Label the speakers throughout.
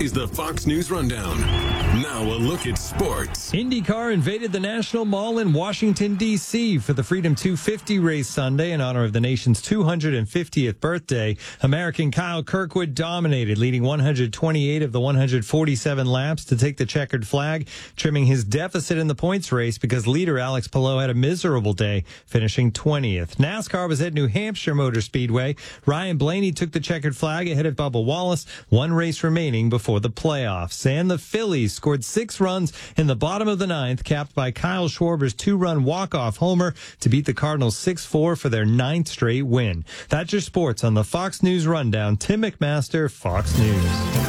Speaker 1: is the Fox News Rundown. Now a look at sports.
Speaker 2: IndyCar invaded the National Mall in Washington, D.C. for the Freedom 250 race Sunday in honor of the nation's 250th birthday. American Kyle Kirkwood dominated, leading 128 of the 147 laps to take the checkered flag, trimming his deficit in the points race because leader Alex Palou had a miserable day, finishing 20th. NASCAR was at New Hampshire Motor Speedway. Ryan Blaney took the checkered flag ahead of Bubba Wallace, one race remaining before the playoffs. And the Phillies scored 6 runs in the bottom of the ninth, capped by Kyle Schwarber's 2-run walk-off homer to beat the Cardinals 6-4 for their 9th straight win. That's your sports on the Fox News Rundown. Tim McMaster, Fox News.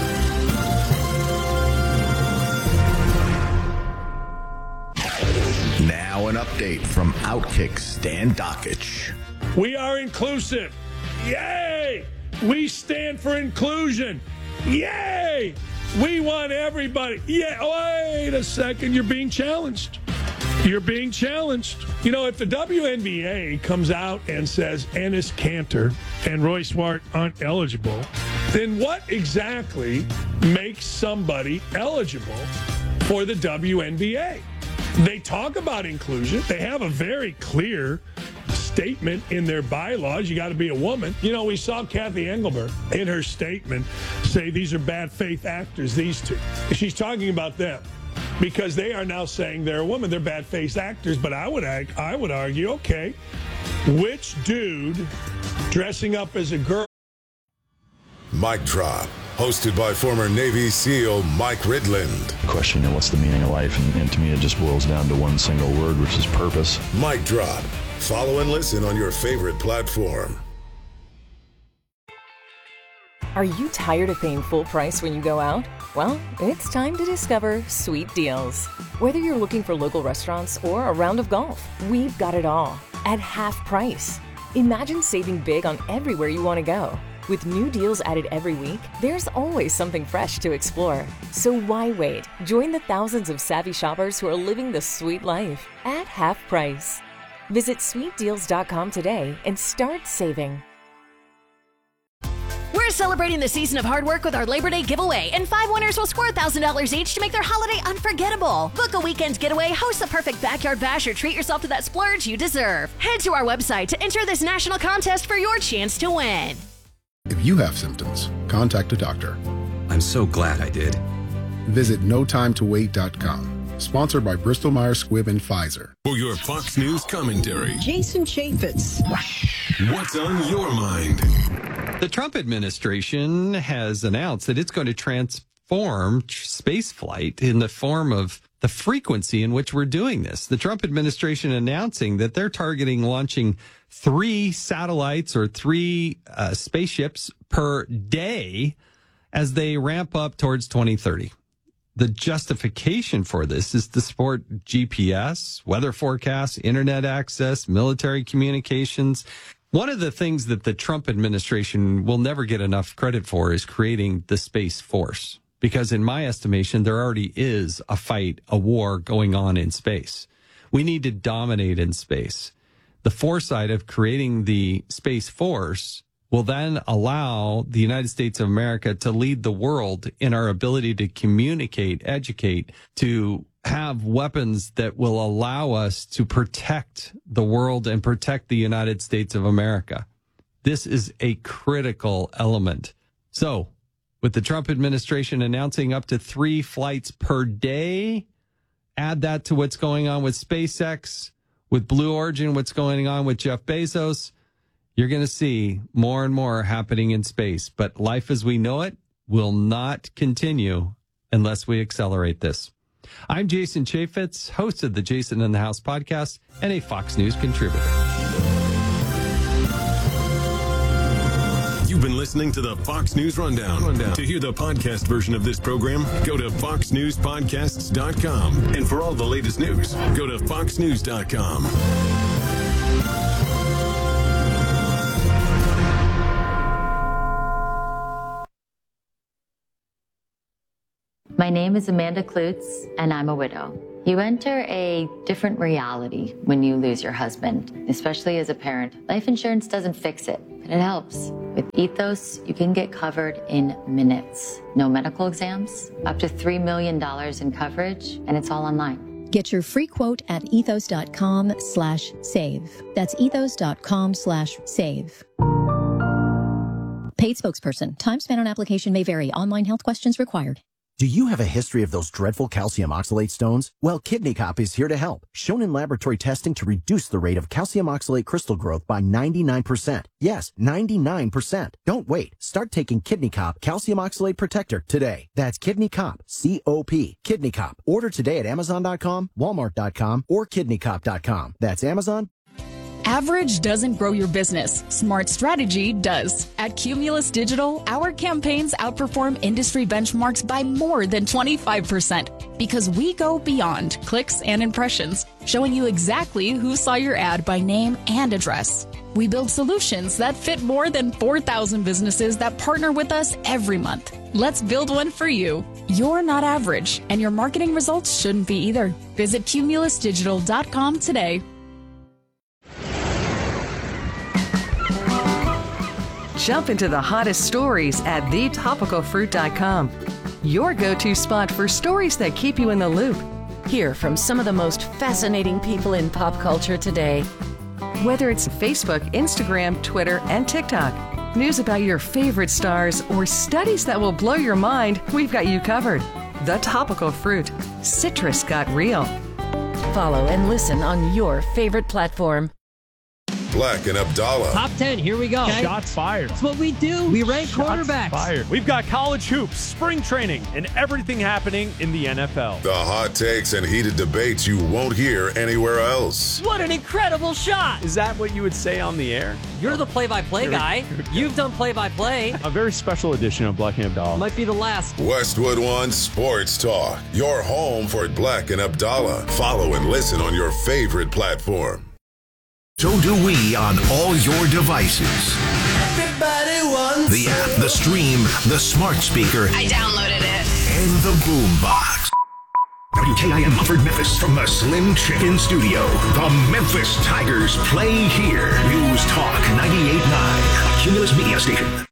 Speaker 3: Now an update from Outkick Stan Dakich.
Speaker 4: We are inclusive. Yay! We stand for inclusion. Yay! We want everybody. Yeah. Wait a second. You're being challenged. You're being challenged. You know, if the WNBA comes out and says Enes Kanter and Roy Swart aren't eligible, then what exactly makes somebody eligible for the WNBA? They talk about inclusion. They have a very clear statement in their bylaws. You got to be a woman. You know, we saw Kathy Engelbert in her statement say these are bad faith actors, these two. She's talking about them because they are now saying they're a woman. They're bad faith actors. But I would argue, okay, which dude dressing up as a girl?
Speaker 5: Mic Drop, hosted by former Navy SEAL Mike Ridland.
Speaker 6: Question, what's the meaning of life? And to me, it just boils down to one single word, which is purpose.
Speaker 5: Mic Drop. Follow and listen on your favorite platform.
Speaker 7: Are you tired of paying full price when you go out? Well, it's time to discover Sweet Deals. Whether you're looking for local restaurants or a round of golf, we've got it all at half price. Imagine saving big on everywhere you want to go. With new deals added every week, there's always something fresh to explore. So why wait? Join the thousands of savvy shoppers who are living the sweet life at half price. Visit sweetdeals.com today and start saving.
Speaker 8: We're celebrating the season of hard work with our Labor Day giveaway, and 5 winners will score $1,000 each to make their holiday unforgettable. Book a weekend getaway, host the perfect backyard bash, or treat yourself to that splurge you deserve. Head to our website to enter this national contest for your chance to win.
Speaker 9: If you have symptoms, contact a doctor.
Speaker 10: I'm so glad I did.
Speaker 9: Visit notimetowait.com. Sponsored by Bristol-Myers Squibb and Pfizer.
Speaker 1: For your Fox News commentary,
Speaker 11: Jason Chaffetz.
Speaker 1: What's on your mind?
Speaker 2: The Trump administration has announced that it's going to transform spaceflight in the form of the frequency in which we're doing this. The Trump administration announcing that they're targeting launching 3 satellites or 3 spaceships per day as they ramp up towards 2030. The justification for this is to support GPS, weather forecasts, internet access, military communications. One of the things that the Trump administration will never get enough credit for is creating the Space Force. Because in my estimation, there already is a fight, a war going on in space. We need to dominate in space. The foresight of creating the Space Force will then allow the United States of America to lead the world in our ability to communicate, educate, to have weapons that will allow us to protect the world and protect the United States of America. This is a critical element. So, with the Trump administration announcing up to 3 flights per day, add that to what's going on with SpaceX, with Blue Origin, what's going on with Jeff Bezos, you're going to see more and more happening in space. But life as we know it will not continue unless we accelerate this. I'm Jason Chaffetz, host of the Jason in the House podcast and a Fox News contributor.
Speaker 1: You've been listening to the Fox News Rundown. To hear the podcast version of this program, go to foxnewspodcasts.com. And for all the latest news, go to foxnews.com.
Speaker 12: My name is Amanda Klutz, and I'm a widow.
Speaker 11: You enter a different reality when you lose your husband, especially as a parent. Life insurance doesn't fix it, but it helps. With Ethos, you can get covered in minutes. No medical exams, up to $3 million in coverage, and it's all online.
Speaker 12: Get your free quote at ethos.com/save. That's ethos.com/save. Paid spokesperson. Time spent on application may vary. Online health questions required.
Speaker 13: Do you have a history of those dreadful calcium oxalate stones? Well, Kidney Cop is here to help. Shown in laboratory testing to reduce the rate of calcium oxalate crystal growth by 99%. Yes, 99%. Don't wait. Start taking Kidney Cop Calcium Oxalate Protector today. That's Kidney Cop, C-O-P. Kidney Cop. Order today at Amazon.com, Walmart.com, or KidneyCop.com. That's Amazon.
Speaker 14: Average doesn't grow your business. Smart strategy does. At Cumulus Digital, our campaigns outperform industry benchmarks by more than 25% because we go beyond clicks and impressions, showing you exactly who saw your ad by name and address. We build solutions that fit more than 4,000 businesses that partner with us every month. Let's build one for you. You're not average, and your marketing results shouldn't be either. Visit cumulusdigital.com today.
Speaker 15: Jump into the hottest stories at thetopicalfruit.com. Your go-to spot for stories that keep you in the loop.
Speaker 16: Hear from some of the most fascinating people in pop culture today.
Speaker 15: Whether it's Facebook, Instagram, Twitter, and TikTok, news about your favorite stars, or studies that will blow your mind, we've got you covered. The Topical Fruit. Citrus got real.
Speaker 16: Follow and listen on your favorite platform.
Speaker 5: Black and Abdallah.
Speaker 17: Top 10, here we go.
Speaker 18: Okay. Shots fired.
Speaker 17: That's what we do. We rank quarterbacks.
Speaker 18: Fired. We've got college hoops, spring training, and everything happening in the NFL.
Speaker 5: The hot takes and heated debates you won't hear anywhere else.
Speaker 17: What an incredible shot.
Speaker 18: Is that what you would say on the air?
Speaker 17: You're the play-by-play guy. You've done play-by-play.
Speaker 18: A very special edition of Black and Abdallah.
Speaker 17: Might be the last.
Speaker 5: Westwood One Sports Talk. Your home for Black and Abdallah. Follow and listen on your favorite platform.
Speaker 3: So do we on all your devices.
Speaker 19: Everybody wants
Speaker 3: the app, the stream, the smart speaker.
Speaker 19: I downloaded it.
Speaker 3: And the boombox. WKIM Mumford, Memphis from the Slim Chicken Studio. The Memphis Tigers play here. News Talk 98.9, a Cumulus Media station.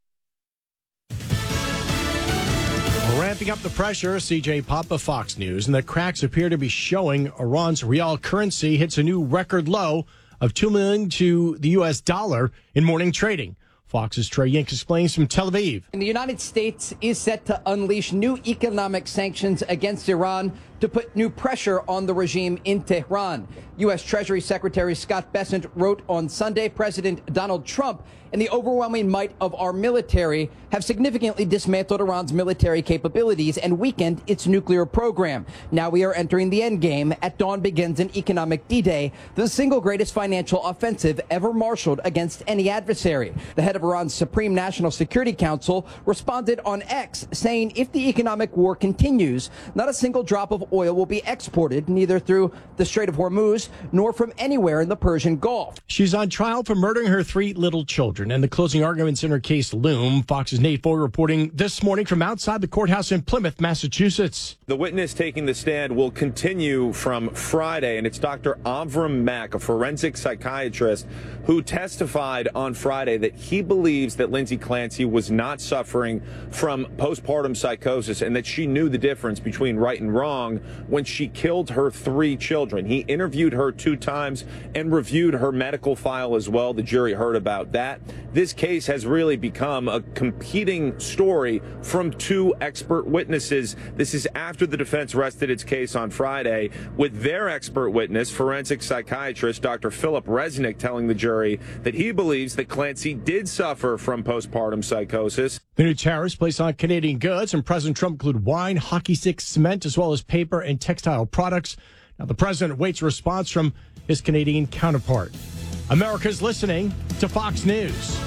Speaker 20: Ramping up the pressure, CJ Papa, Fox News, and the cracks appear to be showing. Iran's real currency hits a new record low of $2 million to the U.S. dollar in morning trading. Fox's Trey Yink explains from Tel Aviv.
Speaker 21: And the United States is set to unleash new economic sanctions against Iran to put new pressure on the regime in Tehran. U.S. Treasury Secretary Scott Bessent wrote on Sunday, President Donald Trump and the overwhelming might of our military have significantly dismantled Iran's military capabilities and weakened its nuclear program. Now we are entering the end game. At dawn begins an economic D-Day, the single greatest financial offensive ever marshaled against any adversary. The head of Iran's Supreme National Security Council responded on X, saying if the economic war continues, not a single drop of oil will be exported, neither through the Strait of Hormuz nor from anywhere in the Persian Gulf.
Speaker 20: She's on trial for murdering her 3 little children, and the closing arguments in her case loom. Fox's Nate Foy reporting this morning from outside the courthouse in Plymouth, Massachusetts.
Speaker 22: The witness taking the stand will continue from Friday, and it's Dr. Avram Mack, a forensic psychiatrist, who testified on Friday that he believes that Lindsay Clancy was not suffering from postpartum psychosis and that she knew the difference between right and wrong when she killed her 3 children. He interviewed her 2 times and reviewed her medical file as well. The jury heard about that. This case has really become a competing story from 2 expert witnesses. This is after the defense rested its case on Friday with their expert witness, forensic psychiatrist Dr. Philip Resnick, telling the jury that he believes that Clancy did suffer from postpartum psychosis.
Speaker 20: The new tariffs placed on Canadian goods from President Trump include wine, hockey sticks, cement, as well as paper and textile products. Now, the president awaits a response from his Canadian counterpart. America's listening to Fox News.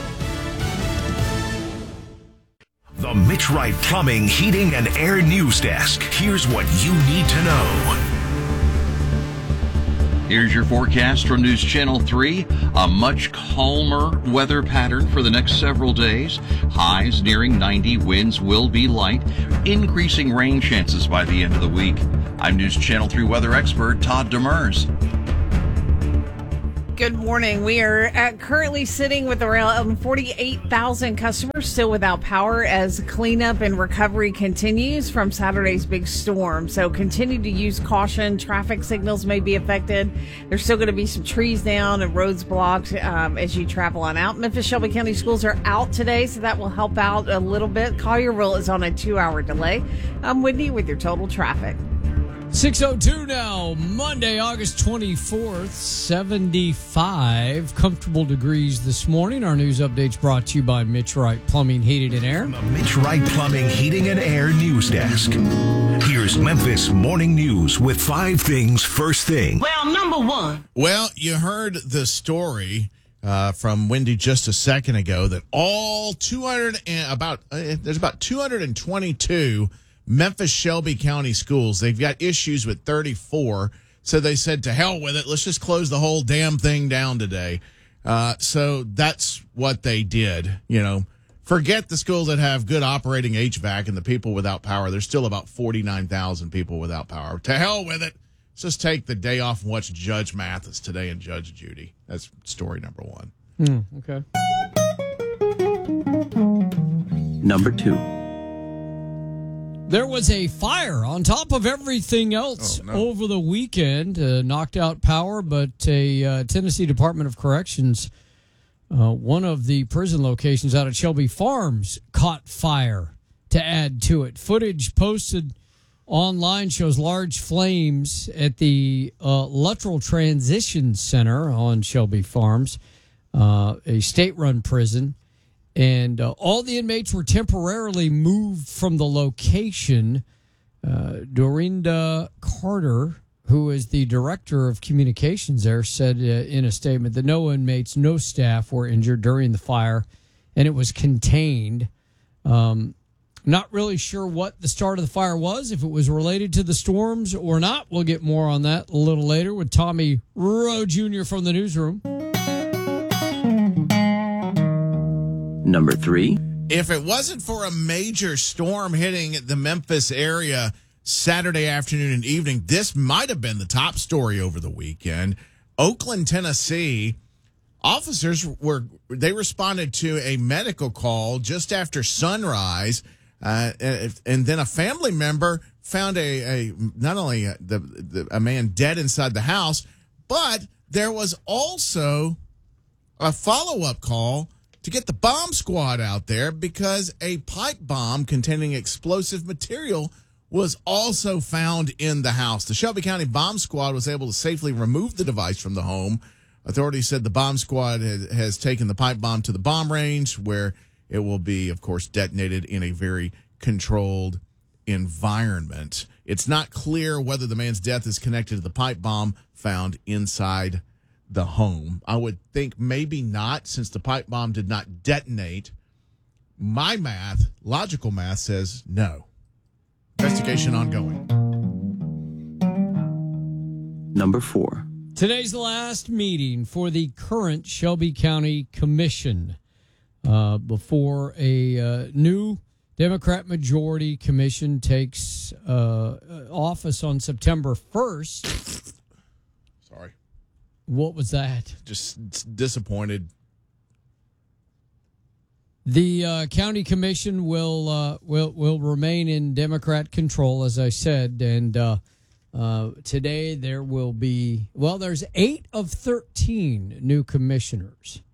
Speaker 3: The Mitch Wright Plumbing, Heating, and Air News Desk. Here's what you need to know.
Speaker 4: Here's your forecast from News Channel 3. A much calmer weather pattern for the next several days. Highs nearing 90. Winds will be light. Increasing rain chances by the end of the week. I'm News Channel 3 weather expert Todd Demers.
Speaker 6: Good morning. We are currently sitting with around 48,000 customers still without power as cleanup and recovery continues from Saturday's big storm. So continue to use caution. Traffic signals may be affected. There's still going to be some trees down and roads blocked as you travel on out. Memphis Shelby County schools are out today, so that will help out a little bit. Collierville is on a 2-hour delay. I'm Whitney with your total traffic.
Speaker 23: 6:02 now, Monday, August 24th, 75 comfortable degrees this morning. Our news update's brought to you by Mitch Wright Plumbing, Heating, and Air.
Speaker 3: From the Mitch Wright Plumbing, Heating, and Air news desk. Here's Memphis Morning News with 5 things first thing.
Speaker 19: Well, number one.
Speaker 24: Well, you heard the story from Wendy just a second ago that all there's about 222 Memphis Shelby County schools. They've got issues with 34, so they said to hell with it. Let's just close the whole damn thing down today. So that's what they did. You know, forget the schools that have good operating HVAC and the people without power. There's still about 49,000 people without power. To hell with it. Let's just take the day off and watch Judge Mathis today and Judge Judy. That's story number one.
Speaker 23: Okay.
Speaker 10: Number 2.
Speaker 23: There was a fire on top of everything else over the weekend. Knocked out power, but a Tennessee Department of Corrections, one of the prison locations out at Shelby Farms, caught fire to add to it. Footage posted online shows large flames at the Luttrell Transition Center on Shelby Farms, a state-run prison. And all the inmates were temporarily moved from the location. Dorinda Carter, who is the director of communications there, said in a statement that no inmates, no staff were injured during the fire, and it was contained. Not really sure what the start of the fire was, if it was related to the storms or not. We'll get more on that a little later with Tommy Rowe Jr. from the newsroom.
Speaker 10: Number 3.
Speaker 24: If it wasn't for a major storm hitting the Memphis area Saturday afternoon and evening, this might have been the top story over the weekend. Oakland, Tennessee, officers responded to a medical call just after sunrise, and then a family member found not only a man dead inside the house, but there was also a follow-up call to get the bomb squad out there because a pipe bomb containing explosive material was also found in the house. The Shelby County Bomb Squad was able to safely remove the device from the home. Authorities said the bomb squad has taken the pipe bomb to the bomb range where it will be, of course, detonated in a very controlled environment. It's not clear whether the man's death is connected to the pipe bomb found inside the home. I would think maybe not, since the pipe bomb did not detonate. My logical math says no. Investigation ongoing.
Speaker 10: Number 4.
Speaker 23: Today's the last meeting for the current Shelby County Commission before a new Democrat majority commission takes office on September 1st.
Speaker 24: Sorry.
Speaker 23: What was that?
Speaker 24: Just disappointed.
Speaker 23: The county commission will remain in Democrat control, as I said, and today there will be there's 8 of 13 new commissioners.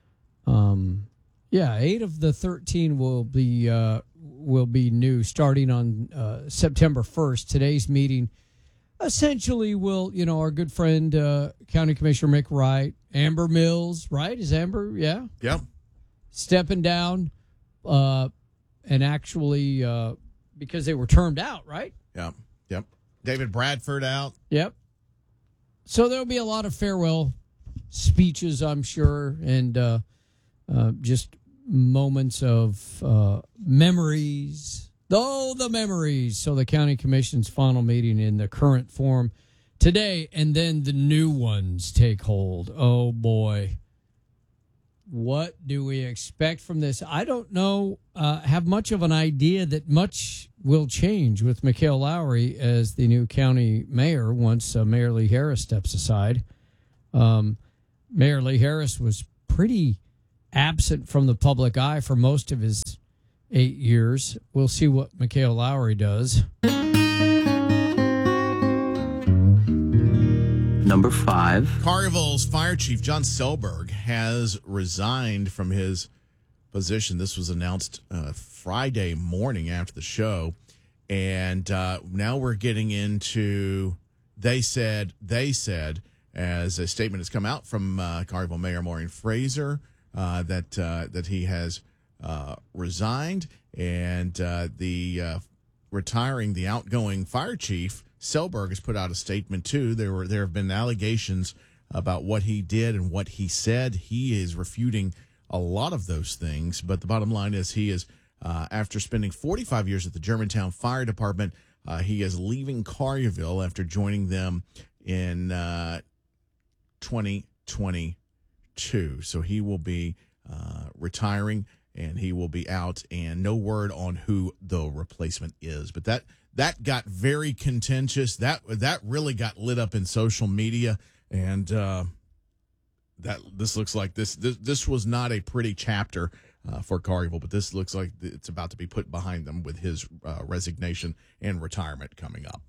Speaker 23: 8 of the 13 will be new starting on September 1st. Today's meeting essentially will, our good friend County Commissioner Mick Wright, Amber Mills, right? Is Amber? Yeah.
Speaker 24: Yep.
Speaker 23: Stepping down, and actually because they were termed out, right?
Speaker 24: Yep. David Bradford out.
Speaker 23: Yep. So there'll be a lot of farewell speeches, I'm sure, and just moments of memories. Oh, the memories. So the county commission's final meeting in the current form today, and then the new ones take hold. Oh, boy. What do we expect from this? I don't know, have much of an idea that much will change with Mikhail Lowry as the new county mayor once Mayor Lee Harris steps aside. Mayor Lee Harris was pretty absent from the public eye for most of his 8 years. We'll see what Mikhail Lowry does.
Speaker 10: Number 5.
Speaker 24: Collierville's fire chief, John Selberg, has resigned from his position. This was announced Friday morning after the show. And now we're getting into, they said, as a statement has come out from Collierville Mayor Maureen Fraser, that he has resigned. And the outgoing fire chief, Selberg, has put out a statement too. There have been allegations about what he did and what he said. He is refuting a lot of those things, but the bottom line is he is, after spending 45 years at the Germantown Fire Department, he is leaving Collierville after joining them in 2022. So he will be retiring, and he will be out, and no word on who the replacement is. But that got very contentious. That really got lit up in social media, and this looks like this was not a pretty chapter for Collierville, but this looks like it's about to be put behind them with his resignation and retirement coming up.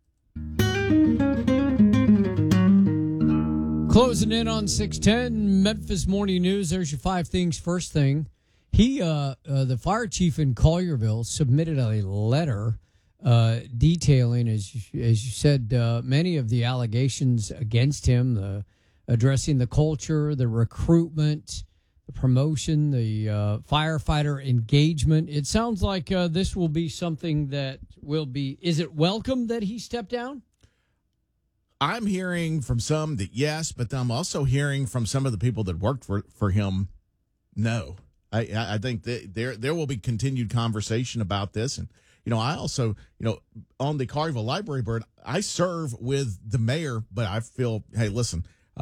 Speaker 23: Closing in on 6:10, Memphis Morning News. There's your 5 things. First thing, the fire chief in Collierville submitted a letter detailing, as you said, many of the allegations against him, addressing the culture, the recruitment, the promotion, the firefighter engagement. It sounds like this will be something that will be, is it welcome that he stepped down?
Speaker 24: I'm hearing from some that yes, but I'm also hearing from some of the people that worked for him, no. I think that there will be continued conversation about this. And, I also, on the Collierville Library Board, I serve with the mayor, but I feel, hey, listen,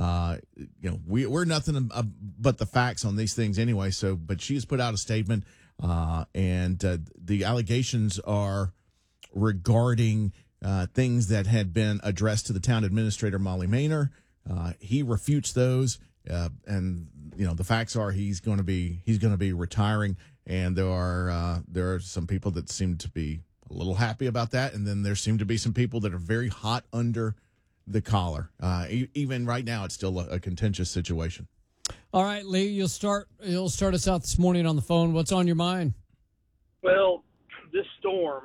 Speaker 24: we're nothing but the facts on these things anyway. So, but she has put out a statement, and the allegations are regarding things that had been addressed to the town administrator, Molly Maynor. He refutes those, and the facts are he's going to be retiring. And there are some people that seem to be a little happy about that, and then there seem to be some people that are very hot under the collar. Even right now, it's still a contentious situation.
Speaker 23: All right, Lee, you'll start us out this morning on the phone. What's on your mind?
Speaker 2: Well, this storm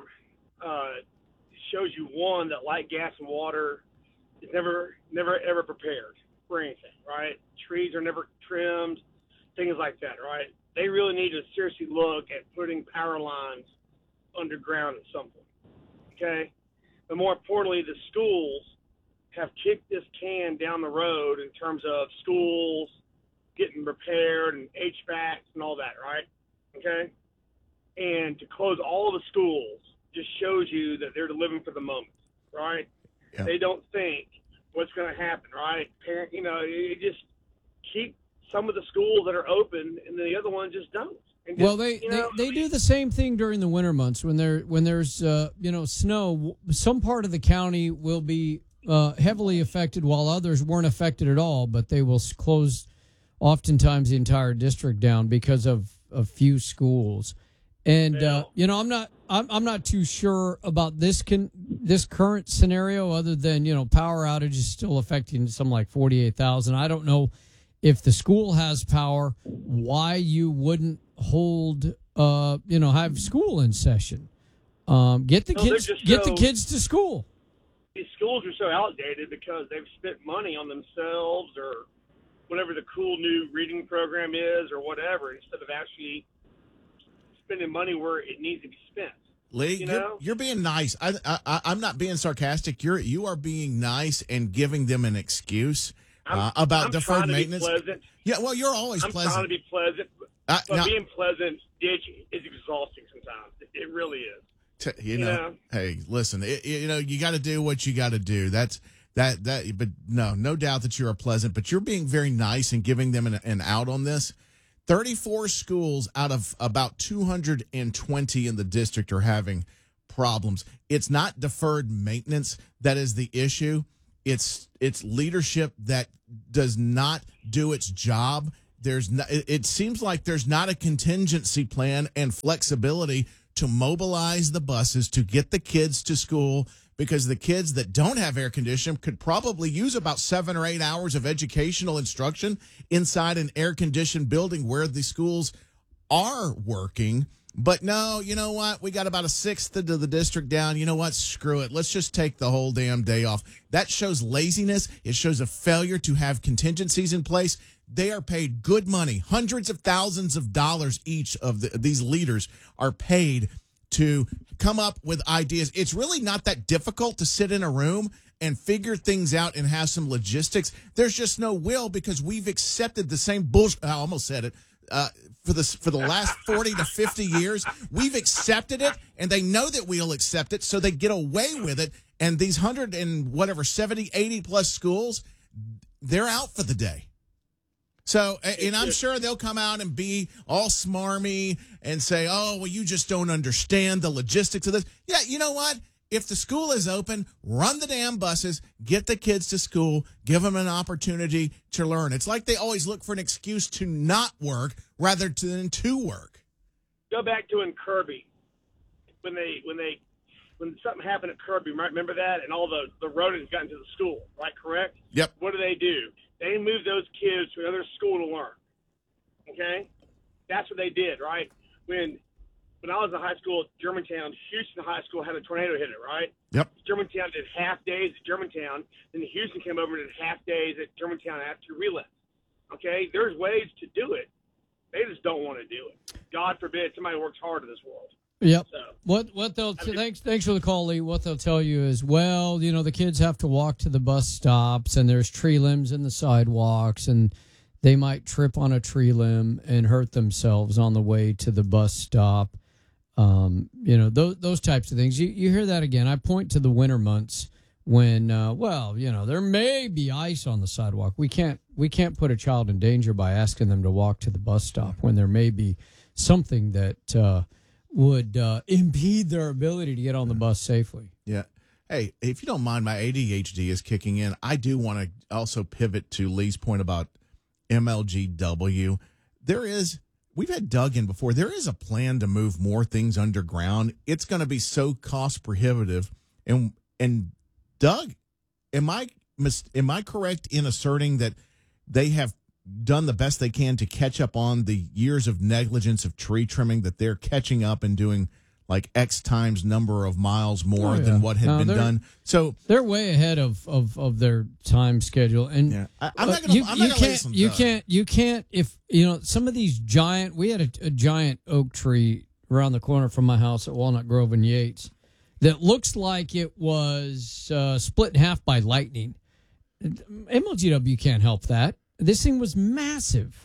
Speaker 2: shows you, one, that light, gas, and water is never ever prepared for anything, right? Trees are never trimmed, things like that, right? They really need to seriously look at putting power lines underground at some point, okay? But more importantly, the schools have kicked this can down the road in terms of schools getting repaired and HVACs and all that, right? Okay? And to close all the schools just shows you that they're living for the moment, right? Yeah. They don't think what's going to happen, right? You just keep some of the schools that are open, and the other ones just don't.
Speaker 23: Well, they do the same thing during the winter months when there's snow. Some part of the county will be heavily affected, while others weren't affected at all. But they will close oftentimes the entire district down because of a few schools. And I'm not too sure about this current scenario, other than power outages still affecting some like 48,000. I don't know if the school has power, why you wouldn't hold have school in session. Get the kids to school.
Speaker 2: These schools are so outdated because they've spent money on themselves or whatever the cool new reading program is or whatever, instead of actually spending money where it needs to be spent.
Speaker 24: Lee, you're being nice. I'm not being sarcastic. You are being nice and giving them an excuse about deferred maintenance. Yeah, well, you're always pleasant.
Speaker 2: I'm trying to be pleasant, but being pleasant is exhausting sometimes. It really is.
Speaker 24: Hey, listen. You got to do what you got to do. That's But no doubt that you are pleasant, but you're being very nice and giving them an out on this. 34 schools out of about 220 in the district are having problems. It's not deferred maintenance that is the issue. It's leadership that does not do its job. It seems like there's not a contingency plan and flexibility to mobilize the buses to get the kids to school, because the kids that don't have air conditioning could probably use about 7 or 8 hours of educational instruction inside an air-conditioned building where the schools are working. But no, you know what? We got about a sixth of the district down. You know what? Screw it. Let's just take the whole damn day off. That shows laziness. It shows a failure to have contingencies in place. They are paid good money. Hundreds of thousands of dollars each of these leaders are paid to come up with ideas. It's really not that difficult to sit in a room and figure things out and have some logistics. There's just no will, because we've accepted the same bullshit. I almost said it. For the last 40 to 50 years, we've accepted it, and they know that we'll accept it, so they get away with it. And these 70, 80 plus schools, they're out for the day. So, and I'm sure they'll come out and be all smarmy and say, oh, well, you just don't understand the logistics of this. Yeah, you know what? If the school is open, run the damn buses, get the kids to school, give them an opportunity to learn. It's like they always look for an excuse to not work rather than to work.
Speaker 2: Go back to in Kirby when something happened at Kirby, right? Remember that? And all the rodents got into the school, right? Correct?
Speaker 24: Yep.
Speaker 2: What do? They moved those kids to another school to learn. Okay? That's what they did, right? When I was in high school at Germantown, Houston High School had a tornado hit it, right?
Speaker 24: Yep.
Speaker 2: Germantown did half days at Germantown, then Houston came over and did half days at Germantown after relay. Okay? There's ways to do it. They just don't want to do it. God forbid somebody works hard in this world.
Speaker 23: Yep.
Speaker 2: So,
Speaker 23: What they'll thanks for the call, Lee. What they'll tell you is, well, you know, the kids have to walk to the bus stops, and there's tree limbs in the sidewalks, and they might trip on a tree limb and hurt themselves on the way to the bus stop. You know, those types of things. You hear that again. I point to the winter months when, well, you know, there may be ice on the sidewalk. We can't put a child in danger by asking them to walk to the bus stop when there may be something that would impede their ability to get on the bus safely.
Speaker 24: Yeah. Hey, if you don't mind, my ADHD is kicking in. I do want to also pivot to Lee's point about MLGW. We've had Doug in before. There is a plan to move more things underground. It's going to be so cost prohibitive. And Doug, am I correct in asserting that they have done the best they can to catch up on the years of negligence of tree trimming, that they're catching up and doing like X times number of miles more than what had been done? So
Speaker 23: they're way ahead of their time schedule. And
Speaker 24: I'm not going to
Speaker 23: you can't if you know some of these giant. We had a giant oak tree around the corner from my house at Walnut Grove and Yates that looks like it was split in half by lightning. MLGW can't help that. This thing was massive,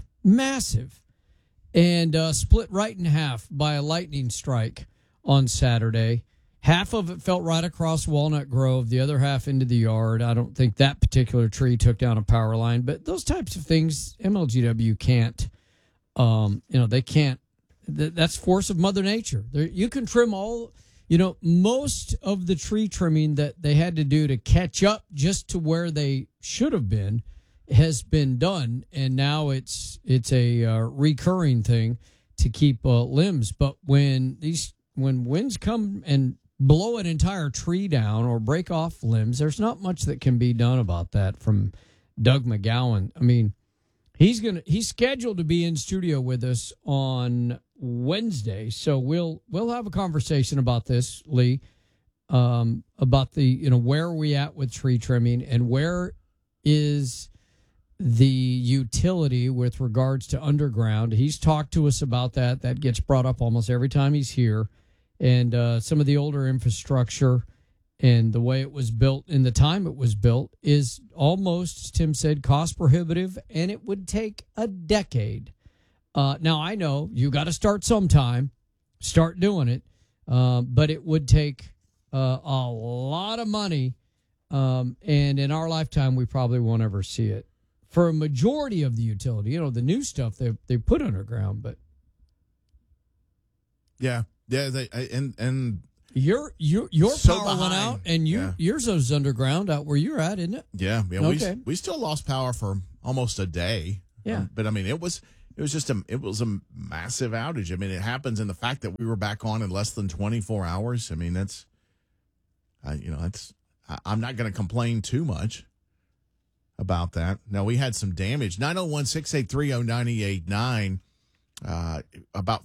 Speaker 23: and split right in half by a lightning strike on Saturday. Half of it fell right across Walnut Grove, the other half into the yard. I don't think that particular tree took down a power line, but those types of things, MLGW can't, they can't. That's force of Mother Nature. You can trim most of the tree trimming that they had to do to catch up just to where they should have been has been done, and now it's a recurring thing to keep limbs. But when winds come and blow an entire tree down or break off limbs, there's not much that can be done about that from Doug McGowan. I mean, he's scheduled to be in studio with us on Wednesday, so we'll have a conversation about this, Lee, about the where are we at with tree trimming and where is the utility with regards to underground. He's talked to us about that. That gets brought up almost every time he's here. And some of the older infrastructure and the way it was built and the time it was built is almost, as Tim said, cost prohibitive, and it would take a decade. Now, I know you got to start sometime, start doing it, but it would take a lot of money And in our lifetime, we probably won't ever see it. For a majority of the utility, the new stuff they put underground, but
Speaker 24: yeah, and
Speaker 23: your
Speaker 24: so
Speaker 23: power went
Speaker 24: behind.
Speaker 23: out, and yours was underground out where you're at, isn't it?
Speaker 24: Yeah.
Speaker 23: Okay.
Speaker 24: We still lost power for almost a day.
Speaker 23: Yeah.
Speaker 24: But I mean, it was just a massive outage. I mean, it happens in the fact that we were back on in less than 24 hours. I mean, I'm not going to complain too much about that. Now, we had some damage. 901-683-0989, about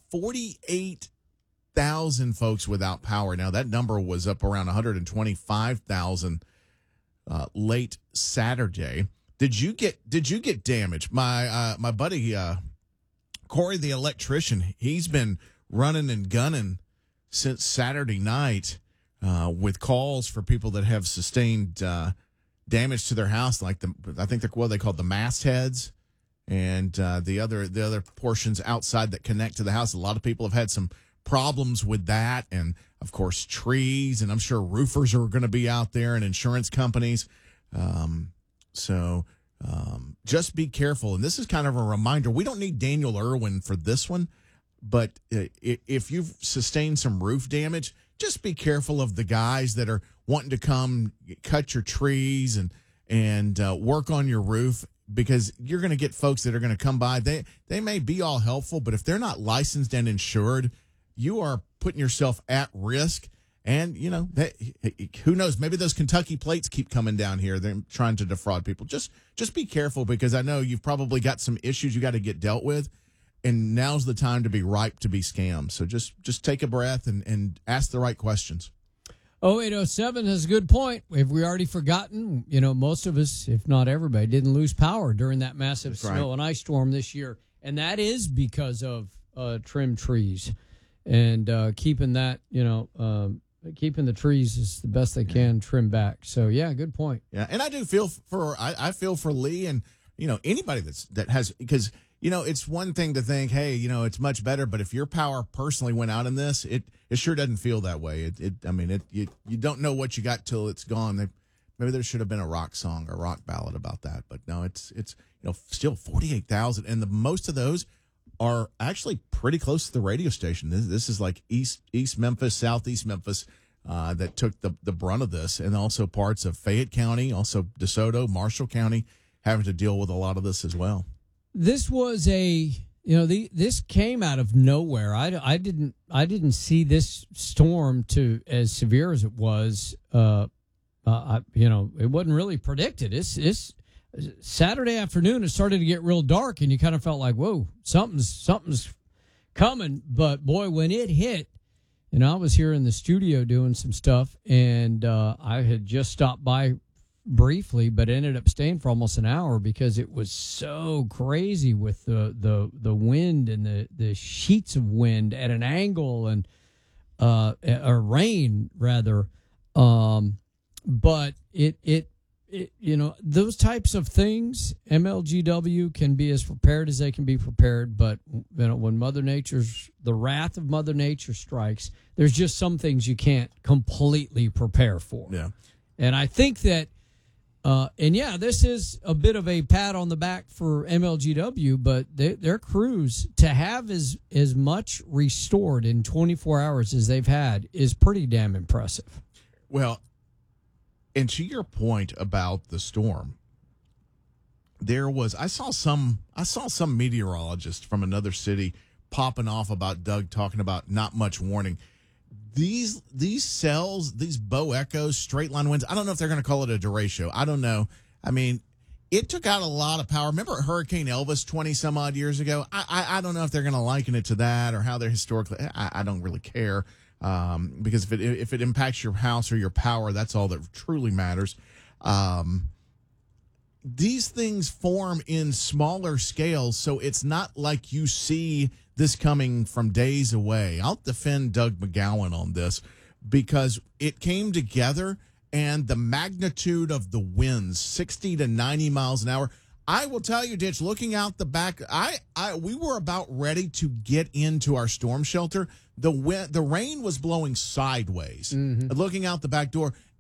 Speaker 24: 48,000 folks without power. Now, that number was up around 125,000 late Saturday. Did you get damage? My buddy Corey, the electrician, he's been running and gunning since Saturday night with calls for people that have sustained damage to their house, like I think they're what they call the mastheads and the other portions outside that connect to the house. A lot of people have had some problems with that, and of course trees, and I'm sure roofers are going to be out there and insurance companies. So just be careful. And this is kind of a reminder. We don't need Daniel Irwin for this one, but if you've sustained some roof damage, just be careful of the guys that are wanting to come cut your trees and work on your roof, because you're going to get folks that are going to come by. They may be all helpful, but if they're not licensed and insured, you are putting yourself at risk. And, who knows? Maybe those Kentucky plates keep coming down here. They're trying to defraud people. Just be careful, because I know you've probably got some issues you got to get dealt with, and now's the time to be ripe to be scammed. So just take a breath and ask the right questions.
Speaker 23: 0807 has a good point. Have we already forgotten? Most of us, if not everybody, didn't lose power during that massive snow and ice storm this year. And that is because of trimmed trees and keeping that, keeping the trees is the best they can trim back. So, yeah, good point.
Speaker 24: Yeah, and I do feel I feel for Lee and, anybody that has, because, it's one thing to think, hey, it's much better, but if your power personally went out in this, it sure doesn't feel that way. You don't know what you got till it's gone. Maybe there should have been a rock song or rock ballad about that, but no, it's still 48,000, and most of those are actually pretty close to the radio station. This is like East Memphis, Southeast Memphis, that took the brunt of this, and also parts of Fayette County, also DeSoto, Marshall County, having to deal with a lot of this as well.
Speaker 23: This was this came out of nowhere. I didn't see this storm to as severe as it was. It wasn't really predicted. It's Saturday afternoon. It started to get real dark, and you kind of felt like, whoa, something's coming. But boy, when it hit, I was here in the studio doing some stuff, and I had just stopped by briefly, but ended up staying for almost an hour because it was so crazy with the wind and the sheets of wind at an angle and or rain rather. But it those types of things, MLGW can be as prepared as they can be prepared. But when the wrath of Mother Nature strikes, there's just some things you can't completely prepare for.
Speaker 24: Yeah,
Speaker 23: and I think that. This is a bit of a pat on the back for MLGW, but their crews to have as much restored in 24 hours as they've had is pretty damn impressive.
Speaker 24: Well, and to your point about the storm, I saw some meteorologist from another city popping off about Doug talking about not much warning. These cells, these Bow Echoes, straight line winds, I don't know if they're going to call it a derecho. I don't know. I mean, it took out a lot of power. Remember Hurricane Elvis 20 some odd years ago? I don't know if they're going to liken it to that or how they're historically. I don't really care because if it impacts your house or your power, that's all that truly matters. These things form in smaller scales, so it's not like you see this coming from days away. I'll defend Doug McGowan on this because it came together, and the magnitude of the winds, 60 to 90 miles an hour. I will tell you, Ditch, looking out the back, we were about ready to get into our storm shelter. The rain was blowing sideways. Looking out the back door,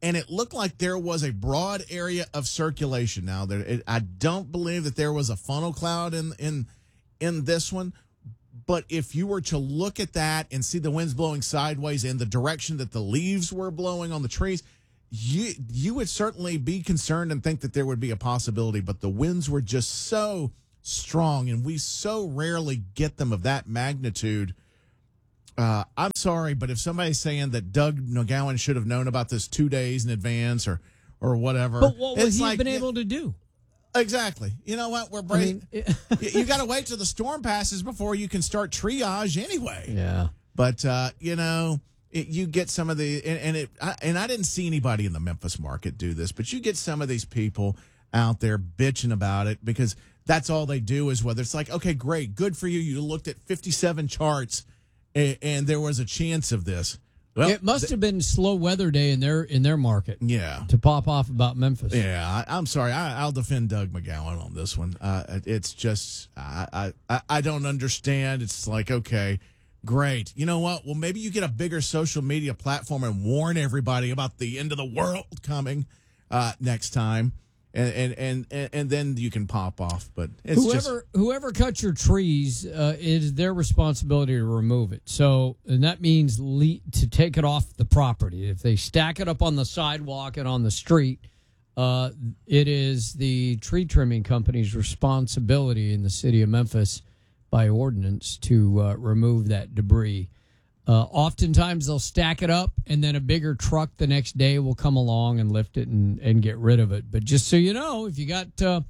Speaker 24: and it looked like there was a broad area of circulation. Now, I don't believe that there was a funnel cloud in this one, but if you were to look at that and see the winds blowing sideways in the direction that the leaves were blowing on the trees, you would certainly be concerned and think that there would be a possibility, but the winds were just so strong, and we so rarely get them of that magnitude. I'm sorry, but if somebody's saying that Doug McGowan should have known about this 2 days in advance or whatever.
Speaker 23: But what would he have been able to do?
Speaker 24: Exactly. You know what? We're brave. You got to wait till the storm passes before you can start triage anyway.
Speaker 23: Yeah.
Speaker 24: But, you get some of the, and I didn't see anybody in the Memphis market do this, but you get some of these people out there bitching about it because that's all they do is whether it's like, okay, great, good for you. You looked at 57 charts and there was a chance of this. Well,
Speaker 23: it must have been slow weather day in their market.
Speaker 24: Yeah.
Speaker 23: To pop off about Memphis.
Speaker 24: Yeah, I'm sorry. I'll defend Doug McGowan on this one. It's just I don't understand. It's like, okay, great. You know what? Well, maybe you get a bigger social media platform and warn everybody about the end of the world coming next time. And then you can pop off, but it's
Speaker 23: whoever cuts your trees, it is their responsibility to remove it. So, and that means to take it off the property. If they stack it up on the sidewalk and on the street, it is the tree trimming company's responsibility in the city of Memphis by ordinance to remove that debris. Oftentimes they'll stack it up, and then a bigger truck the next day will come along and lift it and get rid of it. But just so you know, if you got,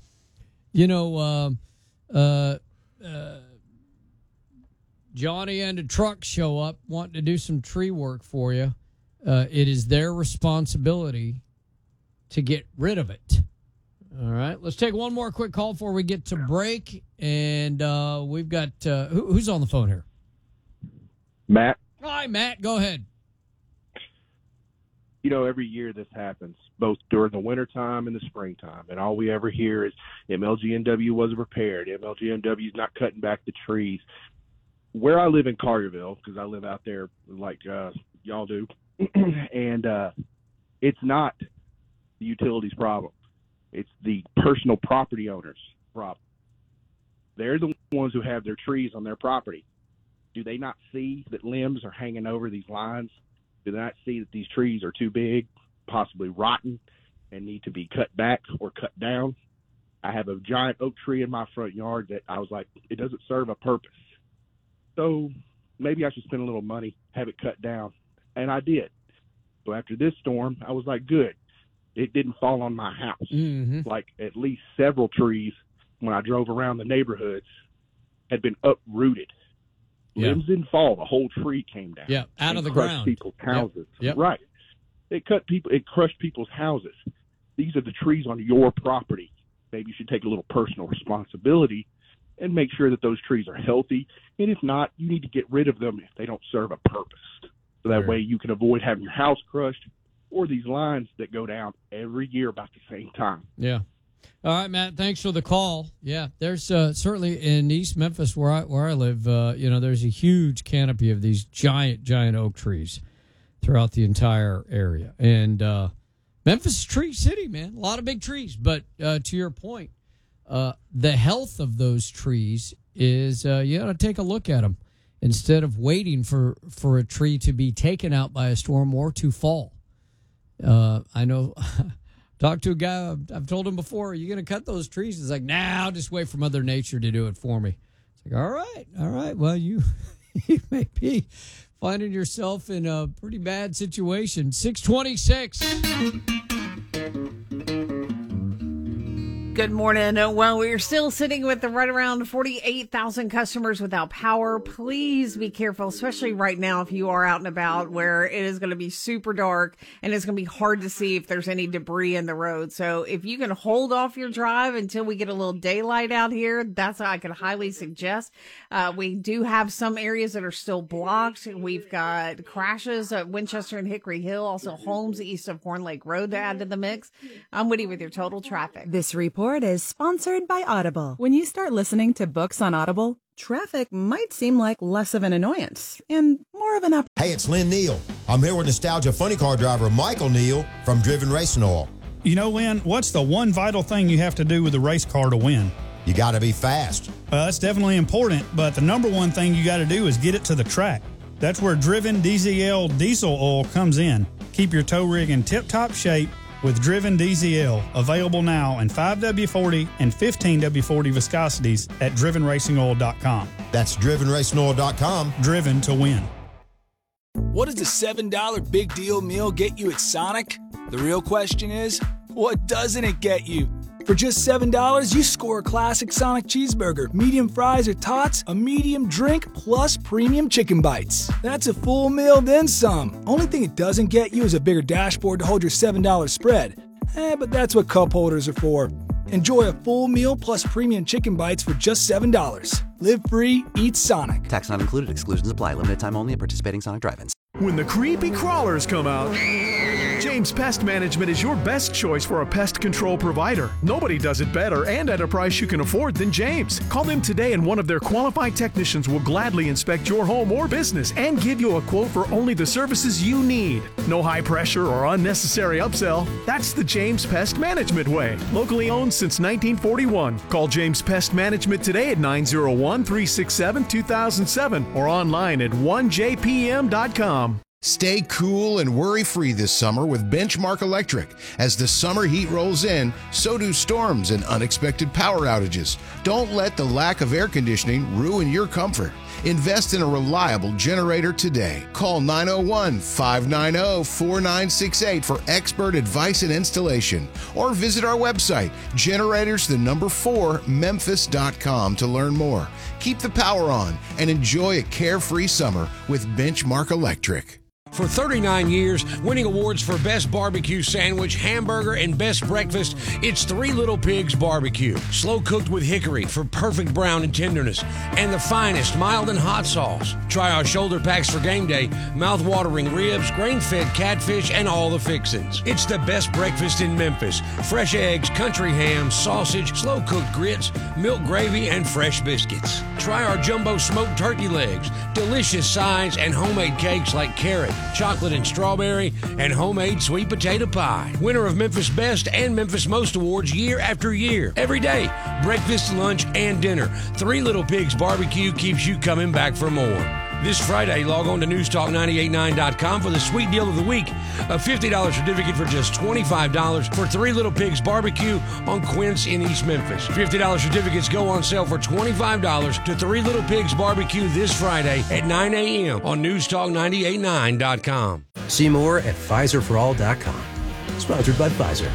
Speaker 23: Johnny and a truck show up wanting to do some tree work for you, it is their responsibility to get rid of it. All right, let's take one more quick call before we get to break. And we've got, who's on the phone here?
Speaker 1: Matt.
Speaker 23: Hi, Matt. Go ahead.
Speaker 1: You know, every year this happens, both during the wintertime and the springtime. And all we ever hear is MLGNW wasn't prepared. MLGNW's not cutting back the trees. Where I live in Collierville, because I live out there like y'all do, and it's not the utilities problem. It's the personal property owners' problem. They're the ones who have their trees on their property. Do they not see that limbs are hanging over these lines? Do they not see that these trees are too big, possibly rotten, and need to be cut back or cut down? I have a giant oak tree in my front yard that I was like, it doesn't serve a purpose. So maybe I should spend a little money, have it cut down. And I did. So after this storm, I was like, good. It didn't fall on my house.
Speaker 23: Mm-hmm.
Speaker 1: Like at least several trees, when I drove around the neighborhoods, had been uprooted.
Speaker 23: Yeah.
Speaker 1: Limbs didn't fall. The whole tree came down.
Speaker 23: Yeah, out of the
Speaker 1: crushed
Speaker 23: ground.
Speaker 1: People's houses.
Speaker 23: Yep.
Speaker 1: Right. It crushed people's houses. These are the trees on your property. Maybe you should take a little personal responsibility and make sure that those trees are healthy. And if not, you need to get rid of them if they don't serve a purpose. So that way you can avoid having your house crushed or these lines that go down every year about the same time.
Speaker 23: Yeah. All right, Matt, thanks for the call. Yeah, there's certainly in East Memphis where I live, there's a huge canopy of these giant oak trees throughout the entire area. And Memphis is tree city, man. A lot of big trees. But to your point, the health of those trees is you got to take a look at them instead of waiting for a tree to be taken out by a storm or to fall. I know... Talked to a guy, I've told him before, are you going to cut those trees? He's like, nah, I'll just wait for Mother Nature to do it for me. It's like, all right. Well, you may be finding yourself in a pretty bad situation. 626.
Speaker 6: Good morning. Well, we're still sitting with right around 48,000 customers without power. Please be careful, especially right now if you are out and about where it is going to be super dark and it's going to be hard to see if there's any debris in the road. So if you can hold off your drive until we get a little daylight out here, that's what I could highly suggest. We do have some areas that are still blocked. We've got crashes at Winchester and Hickory Hill, also homes east of Horn Lake Road to add to the mix. I'm Woody with your total traffic.
Speaker 7: This report is sponsored by Audible. When you start listening to books on Audible, traffic might seem like less of an annoyance and more of an opportunity.
Speaker 8: Hey, it's Lynn Neal. I'm here with Nostalgia Funny Car driver Michael Neal from Driven Racing Oil.
Speaker 9: You know, Lynn, what's the one vital thing you have to do with a race car to win?
Speaker 8: You got to be fast.
Speaker 9: That's definitely important, but the number one thing you got to do is get it to the track. That's where Driven DZL diesel oil comes in. Keep your tow rig in tip-top shape with Driven DZL, available now in 5W40 and 15W40 viscosities at drivenracingoil.com.
Speaker 8: That's drivenracingoil.com.
Speaker 9: Driven to win.
Speaker 11: What does the $7 Big Deal Meal get you at Sonic? The real question is, what doesn't it get you? For just $7, you score a classic Sonic cheeseburger, medium fries or tots, a medium drink, plus premium chicken bites. That's a full meal, then some. Only thing it doesn't get you is a bigger dashboard to hold your $7 spread. But that's what cup holders are for. Enjoy a full meal plus premium chicken bites for just $7. Live free, eat Sonic.
Speaker 12: Tax not included. Exclusions apply. Limited time only at participating Sonic drive-ins.
Speaker 25: When the creepy crawlers come out, James Pest Management is your best choice for a pest control provider. Nobody does it better and at a price you can afford than James. Call them today and one of their qualified technicians will gladly inspect your home or business and give you a quote for only the services you need. No high pressure or unnecessary upsell. That's the James Pest Management way. Locally owned since 1941. Call James Pest Management today at 901-367-2007 or online at 1jpm.com.
Speaker 26: Stay cool and worry-free this summer with Benchmark Electric. As the summer heat rolls in, so do storms and unexpected power outages. Don't let the lack of air conditioning ruin your comfort. Invest in a reliable generator today. Call 901-590-4968 for expert advice and installation. Or visit our website, generators4memphis.com to learn more. Keep the power on and enjoy a carefree summer with Benchmark Electric.
Speaker 27: For 39 years, winning awards for Best Barbecue Sandwich, Hamburger, and Best Breakfast, it's Three Little Pigs Barbecue. Slow cooked with hickory for perfect brown and tenderness, and the finest mild and hot sauce. Try our shoulder packs for game day, mouth-watering ribs, grain-fed catfish, and all the fixins. It's the best breakfast in Memphis. Fresh eggs, country ham, sausage, slow-cooked grits, milk gravy, and fresh biscuits. Try our jumbo smoked turkey legs, delicious sides, and homemade cakes like carrot, chocolate and strawberry, and homemade sweet potato pie. Winner of Memphis Best and Memphis Most Awards year after year. Every day, breakfast, lunch, and dinner. Three Little Pigs Barbecue keeps you coming back for more. This Friday, log on to newstalk989.com for the sweet deal of the week. A $50 certificate for just $25 for Three Little Pigs Barbecue on Quince in East Memphis. $50 certificates go on sale for $25 to Three Little Pigs Barbecue this Friday at 9 a.m. on newstalk989.com.
Speaker 28: See more at PfizerForAll.com. Sponsored by Pfizer.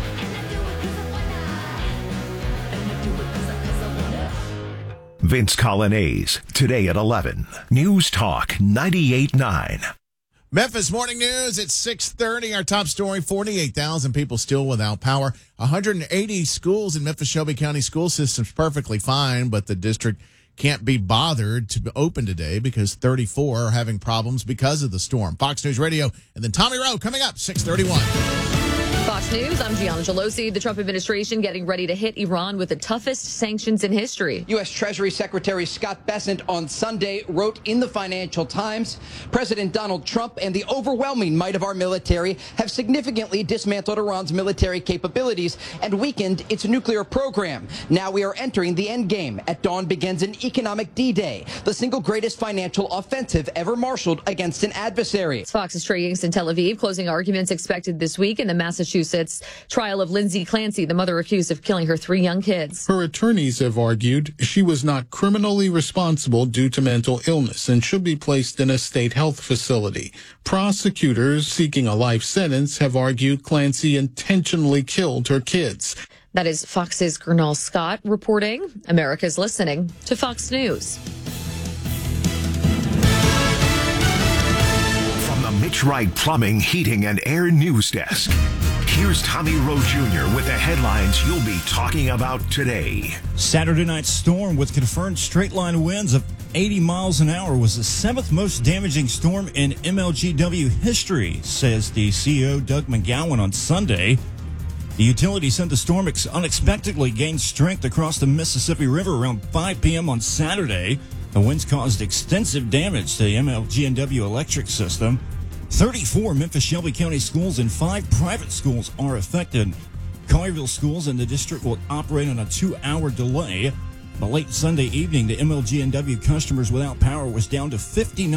Speaker 3: Vince Colonnese, today at 11. News Talk 98.9.
Speaker 24: Memphis Morning News at 6:30. Our top story, 48,000 people still without power. 180 schools in Memphis Shelby County school systems perfectly fine, but the district can't be bothered to open today because 34 are having problems because of the storm. Fox News Radio, and then Tommy Rowe coming up, 6:31.
Speaker 29: Fox News, I'm Gianna Gelosi. The Trump administration getting ready to hit Iran with the toughest sanctions in history.
Speaker 21: U.S. Treasury Secretary Scott Bessent on Sunday wrote in the Financial Times, President Donald Trump and the overwhelming might of our military have significantly dismantled Iran's military capabilities and weakened its nuclear program. Now we are entering the end game. At dawn begins an economic D-Day, the single greatest financial offensive ever marshaled against an adversary.
Speaker 29: It's Fox's Trey Yingst in Tel Aviv. Closing arguments expected this week in the Massachusetts trial of Lindsay Clancy, the mother accused of killing her 3 young kids.
Speaker 30: Her attorneys have argued she was not criminally responsible due to mental illness and should be placed in a state health facility. Prosecutors seeking a life sentence have argued Clancy intentionally killed her kids.
Speaker 29: That is Fox's Gernal Scott reporting. America's listening to Fox News.
Speaker 3: From the Mitch Wright Plumbing, Heating, and Air News Desk, here's Tommy Rowe Jr. with the headlines you'll be talking about today.
Speaker 31: Saturday night's storm with confirmed straight-line winds of 80 miles an hour was the 7th most damaging storm in MLGW history, says the CEO Doug McGowan on Sunday. The utility said the storm unexpectedly gained strength across the Mississippi River around 5 p.m. on Saturday. The winds caused extensive damage to the MLG&W electric system. 34 Memphis Shelby County schools and 5 private schools are affected. Collierville schools in the district will operate on a 2-hour delay. By late Sunday evening, the MLG&W customers without power was down to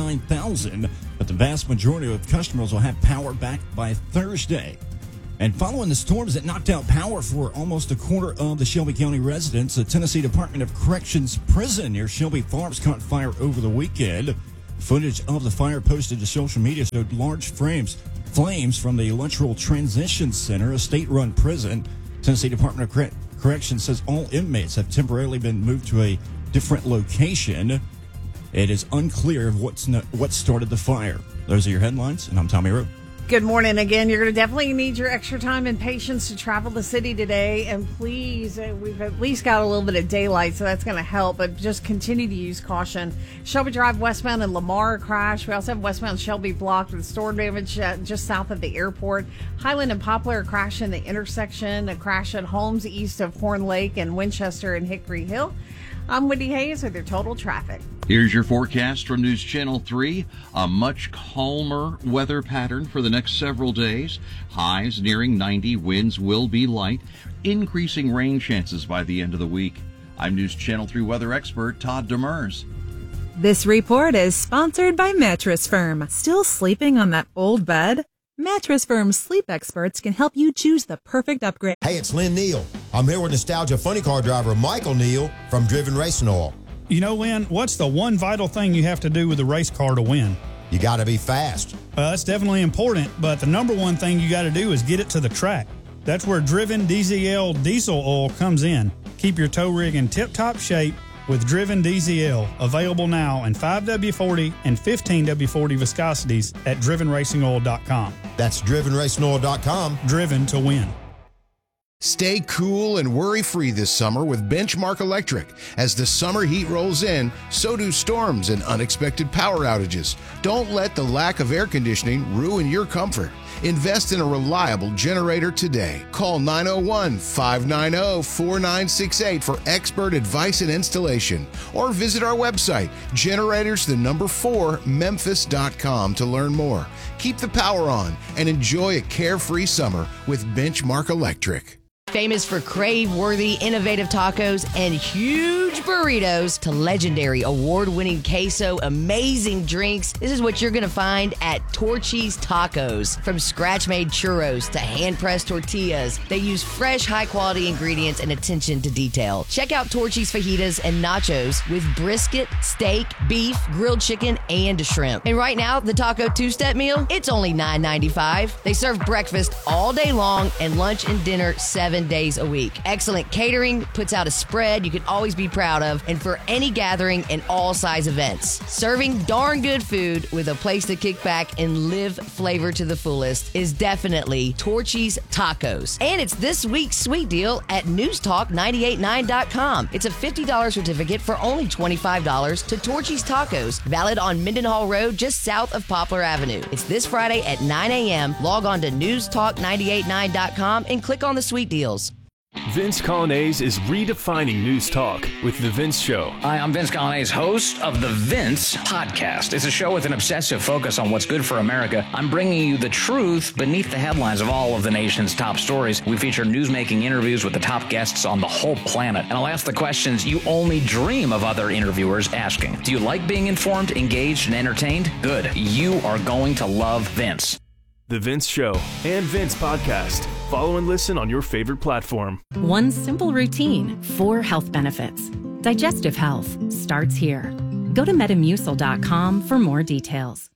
Speaker 31: 59,000, but the vast majority of customers will have power back by Thursday. And following the storms that knocked out power for almost a quarter of the Shelby County residents, the Tennessee Department of Corrections prison near Shelby Farms caught fire over the weekend. Footage of the fire posted to social media showed large flames from the Electoral Transition Center, a state-run prison. Tennessee Department of Corrections says all inmates have temporarily been moved to a different location. It is unclear of what started the fire. Those are your headlines, and I'm Tommy Rowe.
Speaker 6: Good morning again. You're going to definitely need your extra time and patience to travel the city today. And please, we've at least got a little bit of daylight, so that's going to help. But just continue to use caution. Shelby Drive westbound and Lamar crash. We also have westbound Shelby blocked with storm damage just south of the airport. Highland and Poplar crash in the intersection. A crash at Holmes east of Horn Lake and Winchester and Hickory Hill. I'm Wendy Hayes with your total traffic.
Speaker 4: Here's your forecast from News Channel 3. A much calmer weather pattern for the next several days. Highs nearing 90. Winds will be light. Increasing rain chances by the end of the week. I'm News Channel 3 weather expert Todd Demers.
Speaker 7: This report is sponsored by Mattress Firm. Still sleeping on that old bed? Mattress Firm's sleep experts can help you choose the perfect upgrade.
Speaker 8: Hey, it's Lynn Neal. I'm here with Nostalgia Funny Car driver Michael Neal from Driven Racing Oil.
Speaker 9: You know, Lynn, what's the one vital thing you have to do with a race car to win?
Speaker 8: You got to be fast.
Speaker 9: That's definitely important, but the number one thing you got to do is get it to the track. That's where Driven DZL diesel oil comes in. Keep your tow rig in tip-top shape with Driven DZL, available now in 5W40 and 15W40 viscosities at drivenracingoil.com.
Speaker 8: That's drivenracingoil.com.
Speaker 9: Driven to win.
Speaker 26: Stay cool and worry-free this summer with Benchmark Electric. As the summer heat rolls in, so do storms and unexpected power outages. Don't let the lack of air conditioning ruin your comfort. Invest in a reliable generator today. Call 901-590-4968 for expert advice and installation. Or visit our website, generators4memphis.com to learn more. Keep the power on and enjoy a carefree summer with Benchmark Electric.
Speaker 5: Famous for crave-worthy, innovative tacos and huge burritos to legendary award-winning queso, amazing drinks. This is what you're going to find at Torchy's Tacos. From scratch-made churros to hand-pressed tortillas, they use fresh, high-quality ingredients and attention to detail. Check out Torchy's fajitas and nachos with brisket, steak, beef, grilled chicken, and shrimp. And right now, the taco two-step meal, it's only $9.95. They serve breakfast all day long and lunch and dinner 7 days a week. Excellent catering, puts out a spread you can always be proud of, and for any gathering and all size events. Serving darn good food with a place to kick back and live flavor to the fullest is definitely Torchy's Tacos. And it's this week's sweet deal at newstalk989.com. It's a $50 certificate for only $25 to Torchy's Tacos, valid on Mendenhall Road just south of Poplar Avenue. It's this Friday at 9 a.m. Log on to newstalk989.com and click on the sweet deals.
Speaker 13: Vince Colonnese is redefining news talk with The Vince Show.
Speaker 14: Hi, I'm Vince Colonnese, host of The Vince Podcast. It's a show with an obsessive focus on what's good for America. I'm bringing you the truth beneath the headlines of all of the nation's top stories. We feature newsmaking interviews with the top guests on the whole planet. And I'll ask the questions you only dream of other interviewers asking. Do you like being informed, engaged, and entertained? Good. You are going to love Vince.
Speaker 13: The Vince Show and Vince Podcast. Follow and listen on your favorite platform.
Speaker 15: One simple routine, 4 health benefits. Digestive health starts here. Go to Metamucil.com for more details.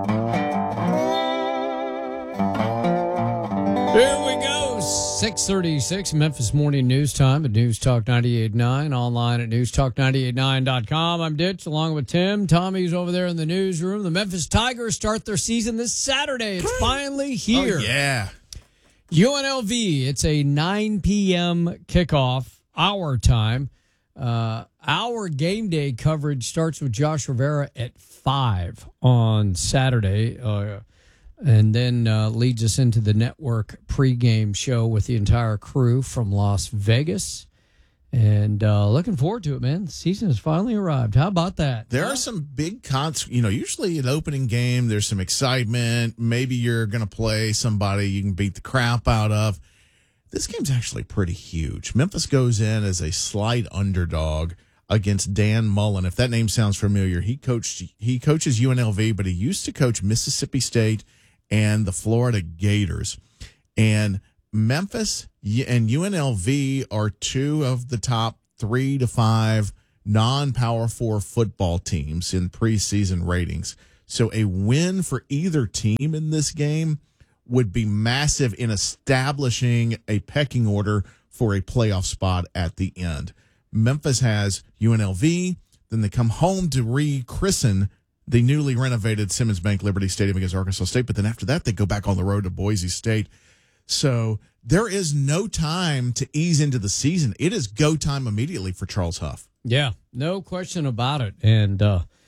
Speaker 23: Here we go. 6:36 Memphis Morning News Time at News Talk 98.9, online at newstalk989.com. I'm Ditch along with Tim. Tommy's over there in the newsroom. The Memphis Tigers start their season this Saturday. It's finally here.
Speaker 24: Oh, yeah.
Speaker 23: UNLV, it's a 9 p.m. kickoff, our time. Our game day coverage starts with Josh Rivera at 5 on Saturday, and then leads us into the network pregame show with the entire crew from Las Vegas. And looking forward to it, man. The season has finally arrived. How about that?
Speaker 24: There are some big usually an opening game, there's some excitement. Maybe you're going to play somebody you can beat the crap out of. This game's actually pretty huge. Memphis goes in as a slight underdog against Dan Mullen. If that name sounds familiar, he coaches UNLV, but he used to coach Mississippi State and the Florida Gators. And Memphis and UNLV are two of the top 3 to 5 non-Power 4 football teams in preseason ratings. So a win for either team in this game would be massive in establishing a pecking order for a playoff spot at the end. Memphis has UNLV, then they come home to rechristen the newly renovated Simmons Bank Liberty Stadium against Arkansas State, but then after that they go back on the road to Boise State. So there is no time to ease into the season. It is go time immediately for Charles Huff.
Speaker 23: Yeah, no question about it. And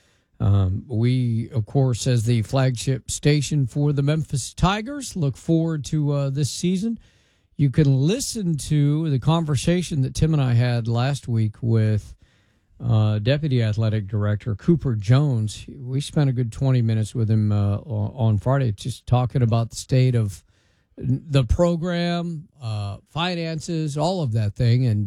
Speaker 23: we, of course, as the flagship station for the Memphis Tigers, look forward to this season. You can listen to the conversation that Tim and I had last week with Deputy Athletic Director Cooper Jones. We spent a good 20 minutes with him on Friday just talking about the state of the program, finances, all of that thing, and,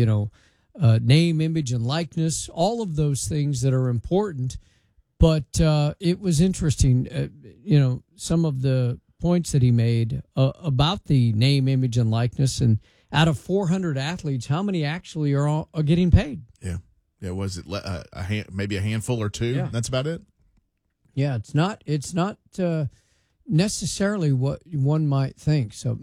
Speaker 23: name, image, and likeness, all of those things that are important. But it was interesting, some of the points that he made about the name, image, and likeness. And out of 400 athletes, how many actually are getting paid?
Speaker 24: Yeah. Yeah. Was it maybe a handful or two? Yeah. That's about it.
Speaker 23: Yeah. It's not necessarily what one might think. So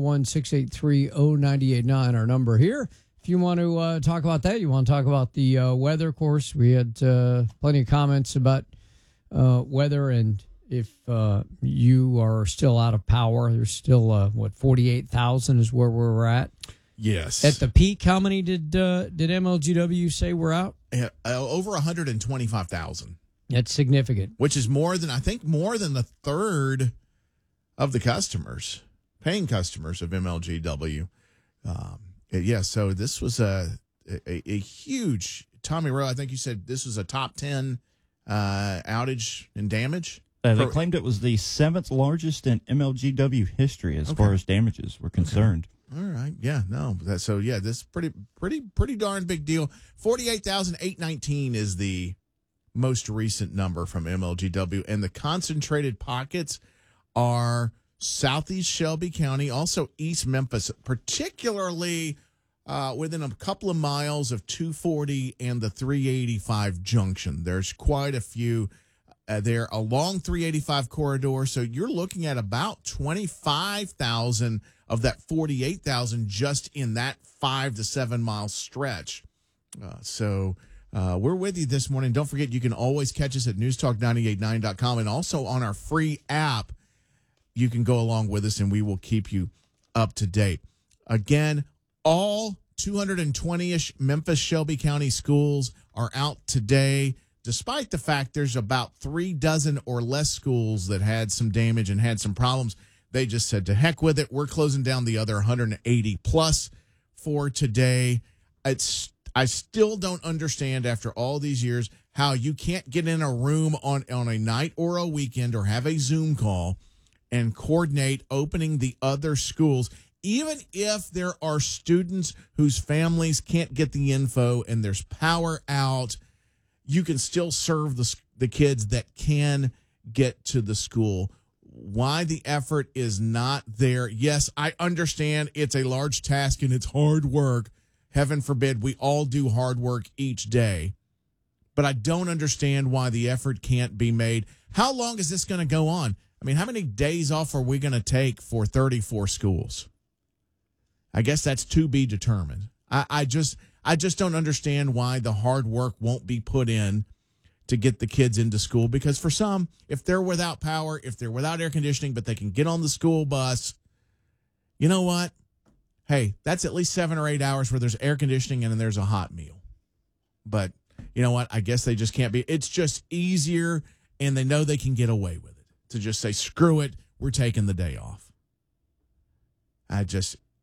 Speaker 23: 901-683-0989, our number here. If you want to talk about that, you want to talk about the weather, of course. We had plenty of comments about weather, and if you are still out of power, there's still 48,000 is where we're at.
Speaker 24: Yes.
Speaker 23: At the peak, how many did MLGW say we're out?
Speaker 24: Over 125,000.
Speaker 23: That's significant.
Speaker 24: Which is more than the third of the customers, paying customers of MLGW. So this was a huge, Tommy Rowe, I think you said this was a top 10 outage and damage.
Speaker 31: They claimed it was the 7th largest in MLGW history as far as damages were concerned.
Speaker 24: All right. Yeah, no. This is pretty darn big deal. 48,819 is the most recent number from MLGW, and the concentrated pockets are Southeast Shelby County, also East Memphis, particularly within a couple of miles of 240 and the 385 junction. There's quite a few there along 385 corridor, so you're looking at about 25,000 of that 48,000 just in that 5 to 7 mile stretch. We're with you this morning. Don't forget, you can always catch us at newstalk989.com, and also on our free app, you can go along with us and we will keep you up to date. Again, all 220-ish Memphis Shelby County schools are out today, despite the fact there's about 3 dozen or less schools that had some damage and had some problems. They just said, to heck with it. We're closing down the other 180 plus for today. I still don't understand, after all these years, how you can't get in a room on a night or a weekend or have a Zoom call and coordinate opening the other schools, even if there are students whose families can't get the info and there's power out. You can still serve the kids that can get to the school. Why the effort is not there? Yes, I understand it's a large task and it's hard work. Heaven forbid we all do hard work each day. But I don't understand why the effort can't be made. How long is this going to go on? I mean, how many days off are we going to take for 34 schools? I guess that's to be determined. I just don't understand why the hard work won't be put in to get the kids into school. Because for some, if they're without power, if they're without air conditioning, but they can get on the school bus, you know what? Hey, that's at least 7 or 8 hours where there's air conditioning and then there's a hot meal. But you know what? I guess they just can't be. It's just easier, and they know they can get away with it, to just say, screw it, we're taking the day off.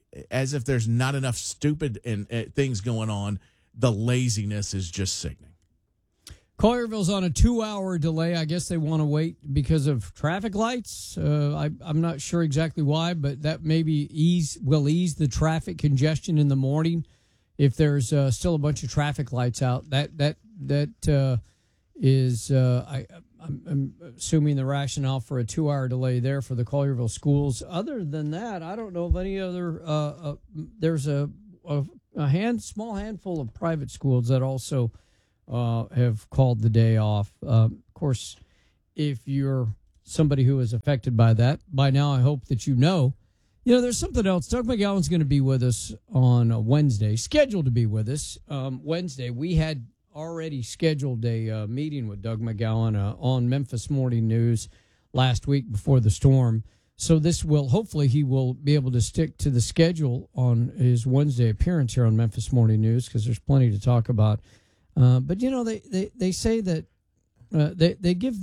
Speaker 24: as if there's not enough stupid and things going on. The laziness is just sickening.
Speaker 23: Collierville's on a 2-hour delay. I guess they want to wait because of traffic lights. I'm not sure exactly why, but that maybe will ease the traffic congestion in the morning if there's still a bunch of traffic lights out. That is I'm assuming the rationale for a 2-hour delay there for the Collierville schools. Other than that, I don't know of any other. There's a small handful of private schools that also have called the day off. Of course, if you're somebody who is affected by that, by now I hope that you know. There's something else. Doug McGowan's going to be with us on Wednesday, scheduled to be with us Wednesday. We had already scheduled a meeting with Doug McGowan on Memphis Morning News last week before the storm. So hopefully he will be able to stick to the schedule on his Wednesday appearance here on Memphis Morning News because there's plenty to talk about. But they say that they give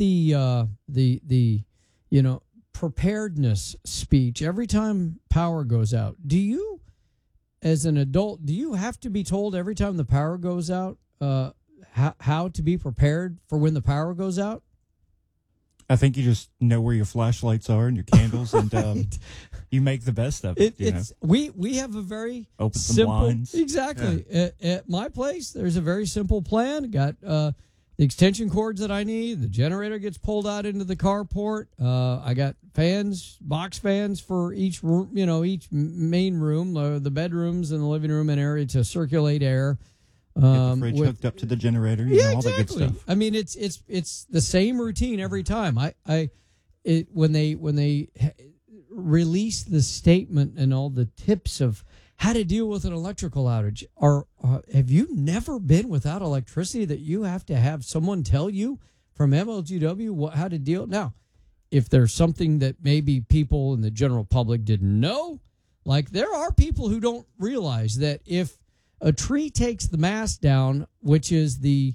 Speaker 23: the preparedness speech every time power goes out. Do you, as an adult, have to be told every time the power goes out how to be prepared for when the power goes out?
Speaker 31: I think you just know where your flashlights are and your candles, and you make the best of it.
Speaker 23: We have a very
Speaker 31: open
Speaker 23: simple,
Speaker 31: some blinds.
Speaker 23: Exactly. Yeah. At my place, there's a very simple plan. Got the extension cords that I need. The generator gets pulled out into the carport. I got fans, box fans for each room. Each main room, the bedrooms and the living room and area to circulate air.
Speaker 31: Get the fridge hooked up to the generator, all that good stuff.
Speaker 23: I mean, it's the same routine every time. When they release the statement and all the tips of how to deal with an electrical outage, have you never been without electricity that you have to have someone tell you from MLGW how to deal? Now, if there's something that maybe people in the general public didn't know, like there are people who don't realize that if a tree takes the mast down, which is the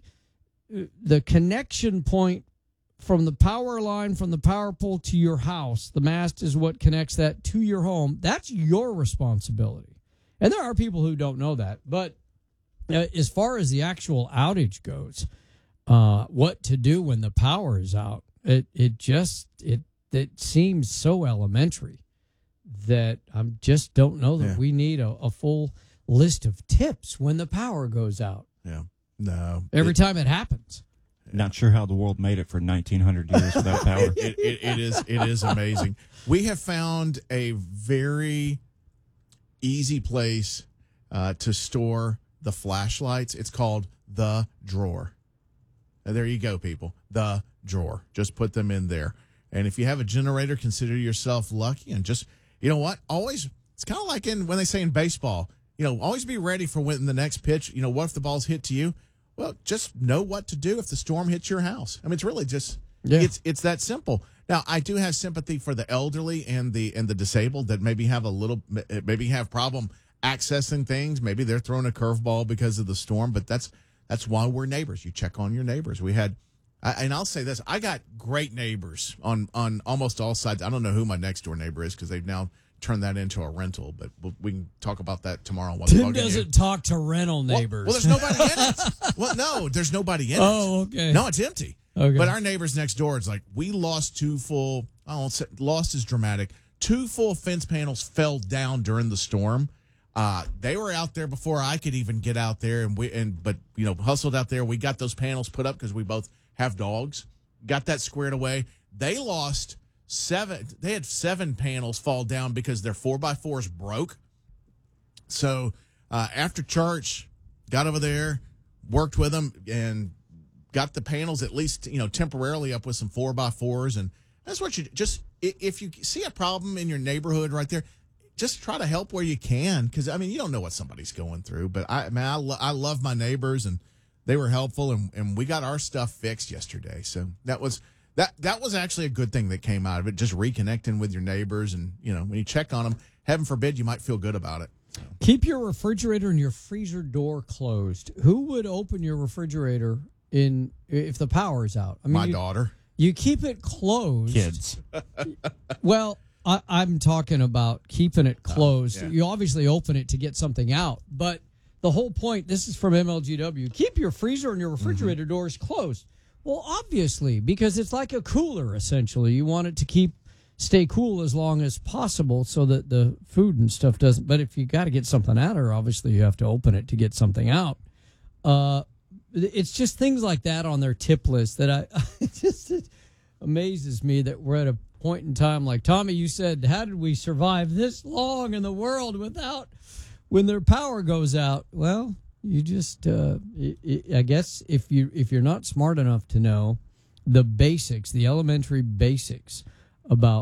Speaker 23: connection point from the power line from the power pole to your house. The mast is what connects that to your home. That's your responsibility. And there are people who don't know that. But as far as the actual outage goes, what to do when the power is out, it seems so elementary that I just don't know that we need a full list of tips when the power goes out.
Speaker 24: Yeah. No.
Speaker 23: Every time it happens.
Speaker 31: Not sure how the world made it for 1,900 years without power.
Speaker 24: It is amazing. We have found a very easy place to store the flashlights. It's called the drawer. Now, there you go, people. The drawer. Just put them in there. And if you have a generator, consider yourself lucky. And just, you know what? Always, it's kind of like when they say in baseball, always be ready for when the next pitch, what if the ball's hit to you? Well, just know what to do if the storm hits your house. I mean, it's really just, it's that simple. Now, I do have sympathy for the elderly and the disabled that maybe have problem accessing things. Maybe they're throwing a curveball because of the storm, but that's why we're neighbors. You check on your neighbors. And I'll say this, I got great neighbors on almost all sides. I don't know who my next door neighbor is because they've now turn that into a rental, but we can talk about that tomorrow.
Speaker 23: Tim doesn't talk to rental neighbors.
Speaker 24: Well, there's nobody in it. Well, no, there's nobody in it.
Speaker 23: Oh, okay.
Speaker 24: No, it's empty.
Speaker 23: Okay.
Speaker 24: But our neighbors next door, it's like we lost lost is dramatic. 2 full fence panels fell down during the storm. They were out there before I could even get out there, but hustled out there. We got those panels put up because we both have dogs. Got that squared away. They lost 7. They had 7 panels fall down because their 4x4s broke. So after church, got over there, worked with them, and got the panels at least temporarily up with some 4x4s. And that's what you just, if you see a problem in your neighborhood right there, just try to help where you can, because you don't know what somebody's going through. But I love my neighbors, and they were helpful, and we got our stuff fixed yesterday. So that was actually a good thing that came out of it, just reconnecting with your neighbors. And, when you check on them, heaven forbid, you might feel good about it. So.
Speaker 23: Keep your refrigerator and your freezer door closed. Who would open your refrigerator if the power is out?
Speaker 24: My daughter.
Speaker 23: You keep it closed.
Speaker 31: Kids.
Speaker 23: Well, I'm talking about keeping it closed.
Speaker 24: Yeah.
Speaker 23: You obviously open it to get something out, but the whole point, this is from MLGW, keep your freezer and your refrigerator doors closed. Well, obviously, because it's like a cooler, essentially. You want it to stay cool as long as possible so that the food and stuff doesn't. But if you got to get something out of her, obviously you have to open it to get something out. It's just things like that on their tip list that it amazes me that we're at a point in time, like Tommy, you said, how did we survive this long in the world without when their power goes out? Well, you just I guess if you're not smart enough to know the basics, the elementary basics about